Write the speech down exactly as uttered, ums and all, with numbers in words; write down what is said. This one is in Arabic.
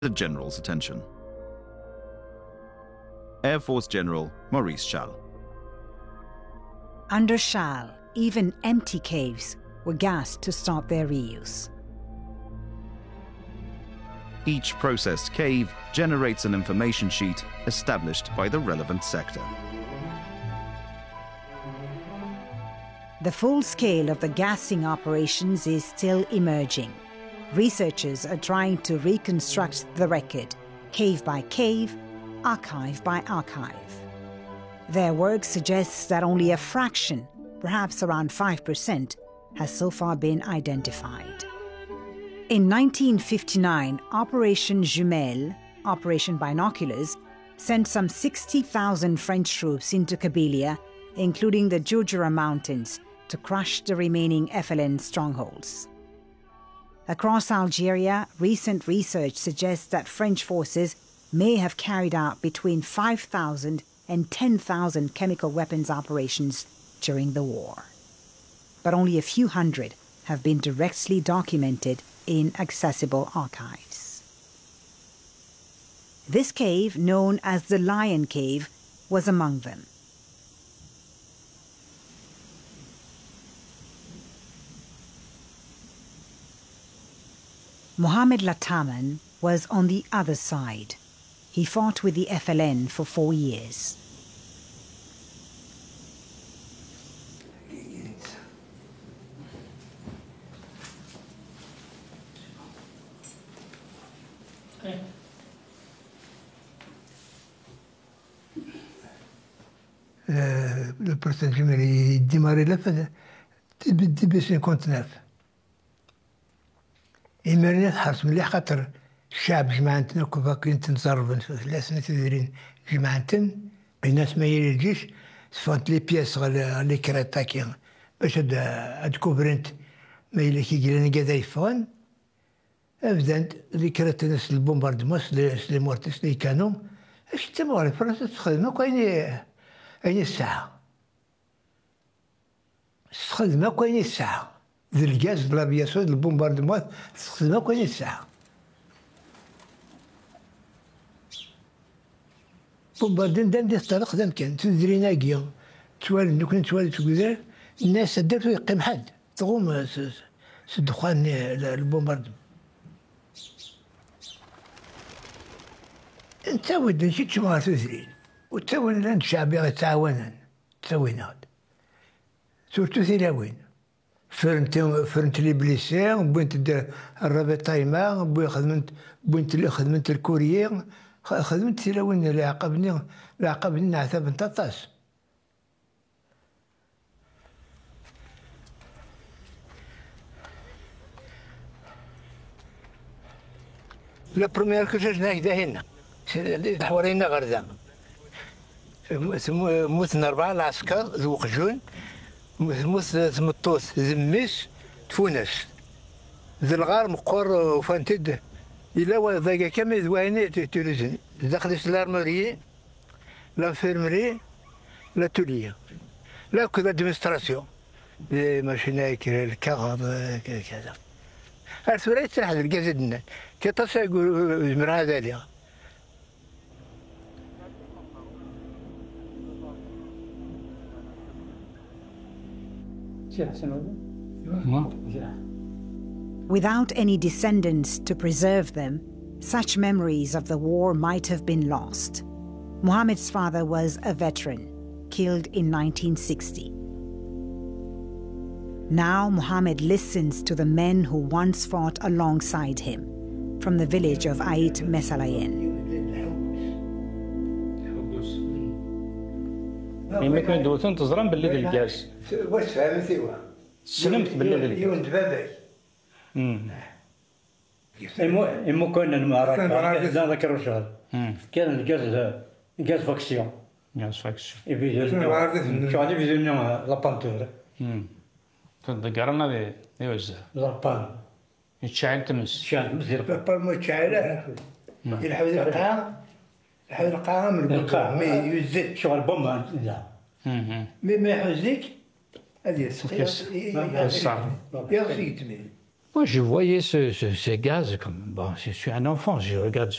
the General's attention. Air Force General Maurice Schall. Under Schall, even empty caves were gassed to stop their reuse. Each processed cave generates an information sheet established by the relevant sector. The full scale of the gassing operations is still emerging. Researchers are trying to reconstruct the record, cave by cave, archive by archive. Their work suggests that only a fraction, perhaps around five percent, has so far been identified. In nineteen fifty-nine, Operation Jumelle, Operation Binoculars, sent some sixty thousand French troops into Kabylia, including the Jujura Mountains, to crush the remaining F L N strongholds. Across Algeria, recent research suggests that French forces may have carried out between five thousand and ten thousand chemical weapons operations during the war. But only a few hundred have been directly documented in accessible archives. This cave, known as the Lion Cave, was among them. Mohamed Lataman was on the other side. He fought with the F L N for four years. Le procès Jumelle il démarrait là début cinquante-neuf. إيمانيات حرص مليح خاطر الشعب جماعتنا كوفا كنت نزرب ثلاث سنين تدرين جماعتنا الناس ما يلي الجيش سفونت لي بياس غالي كراتاكيا باش هاد هاد كوبرنت ما يلي كي جينا قادا يفون أبدا اللي كرات الناس البومباردمون لي مورتيس لي كانوا اش تموري فرنسا تخدمها كاين أين الساعة تخدمها كاين الساعة ذي الغاز د لافياسيون د البومباردمون تخدمها كاين الساعة بومباردين دام دي الطريق خدام كان تدرينا كيا توالد دوك نتوالد تقدر الناس دارتو يقيم حد تقوم الدخان البومباردمون انت ود نشي تشمار تدرين وتاون لان الشعب يتعاونن تسوينا سورتو ثلاوين فرنت فرنت لي بليسير بوين تدير الرابطايما بوين خدمت بوين اللي خدمت الكوريير خدمت ثلاوين اللي عقبني اللي عقبني نعتاب نطاطاس لا بروميير كوشاج هكذا هنا حوالينا غردة موتنا أربعة العسكر ذو قجون موت ثمطوس ذميس تفونس ذي الغار مقر وفانتد إلا وذاك كامل ذواني تلوزن داخل الارمري لانفيرمري لا تولية لا كذا ادمنستراسيون ماشينا الكغاب كذا الثورة تحت الجزدنا كتصا يقول زمر هذا ليها Without any descendants to preserve them, such memories of the war might have been lost. Mohammed's father was a veteran, killed in nineteen sixty. Now Mohammed listens to the men who once fought alongside him, from the village of Ait Mesalayen. يمكن كانوا دوتون تزرم باللي ديال الكاس. واش فهمتي وا؟ سلمت باللي ديال الكاس. يوند باباي. امم. إمو إمو كنا المعركة ذاك الرجال. كان الكاس الكاس فاكسيون. كاس فاكسيون. يبي شو عندي بيزنيا لا بانتور. امم. تذكرنا ذي ذي وزع. لابان. يتشعل تمس. شعل تمس. لابان ما تشعله. يلحق القاع. يلحق القاع من القاع. مي يزيد. شو البوم لا. امم. مي ما يحوزك. هذه السقيا. يا أخي تميل. Moi, je voyais ce, ce, ces gaz comme... Bon, je suis un enfant, je regarde